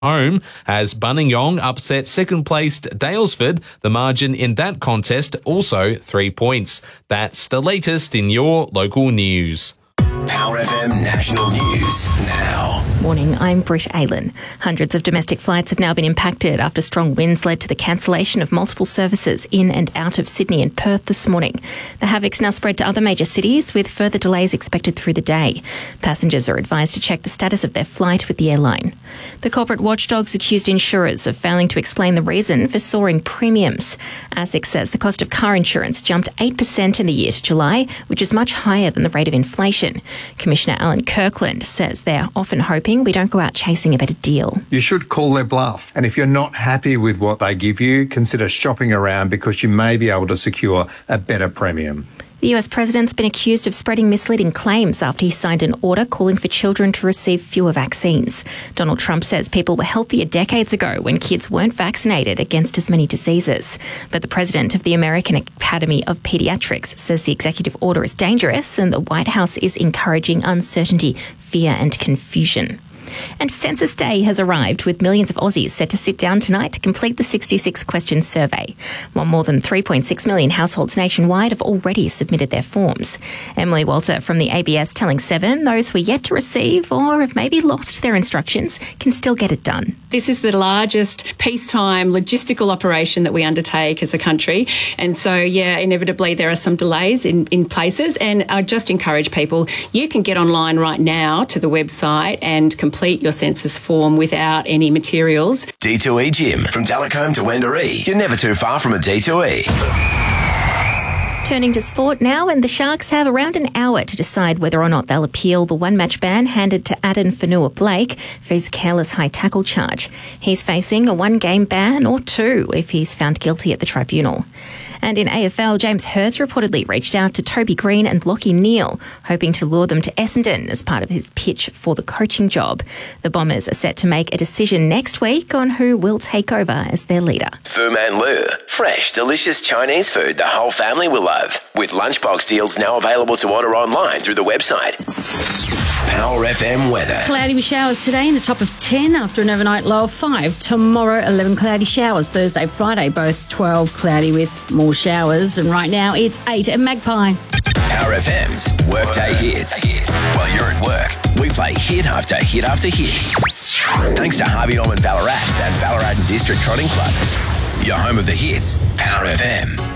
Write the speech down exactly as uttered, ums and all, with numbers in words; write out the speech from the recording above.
home as Buninyong upset second-placed Daylesford. The margin in that contest also three points. That's the latest in your local news. Power F M National News now. Morning, I'm Britt Aylen. Hundreds of domestic flights have now been impacted after strong winds led to the cancellation of multiple services in and out of Sydney and Perth this morning. The havoc's now spread to other major cities, with further delays expected through the day. Passengers are advised to check the status of their flight with the airline. The corporate watchdogs accused insurers of failing to explain the reason for soaring premiums. ASIC says the cost of car insurance jumped eight percent in the year to July, which is much higher than the rate of inflation. Commissioner Alan Kirkland says they're often hoping we don't go out chasing a better deal. You should call their bluff. And if you're not happy with what they give you, consider shopping around because you may be able to secure a better premium. The U S president's been accused of spreading misleading claims after he signed an order calling for children to receive fewer vaccines. Donald Trump says people were healthier decades ago when kids weren't vaccinated against as many diseases. But the president of the American Academy of Pediatrics says the executive order is dangerous and the White House is encouraging uncertainty, fear and confusion. And Census Day has arrived, with millions of Aussies set to sit down tonight to complete the sixty-six question survey, while more than three point six million households nationwide have already submitted their forms. Emily Walter from the A B S telling Seven those who are yet to receive or have maybe lost their instructions can still get it done. This is the largest peacetime logistical operation that we undertake as a country. And so, yeah, inevitably there are some delays in, in places. And I just encourage people, you can get online right now to the website and complete your census form without any materials. D two E Gym. From Talacombe to Wendouree. You're never too far from a D two E. Turning to sport now, and the Sharks have around an hour to decide whether or not they'll appeal the one-match ban handed to Addin Fonua-Blake for his careless high tackle charge. He's facing a one-game ban or two if he's found guilty at the tribunal. And in A F L, James Hirst reportedly reached out to Toby Green and Lachie Neale, hoping to lure them to Essendon as part of his pitch for the coaching job. The Bombers are set to make a decision next week on who will take over as their leader. Fu Man Lu. Fresh, delicious Chinese food the whole family will love. With lunchbox deals now available to order online through the website. Power F M weather. Cloudy with showers today in the top of ten after an overnight low of five. Tomorrow, eleven cloudy showers. Thursday, Friday, both twelve cloudy with more showers. And right now, it's eight at Magpie. Power F M's Workday Hits. Hits. While you're at work, we play hit after hit after hit. Thanks to Harvey Norman Ballarat and Ballarat District Trotting Club. Your home of the hits. Power F M.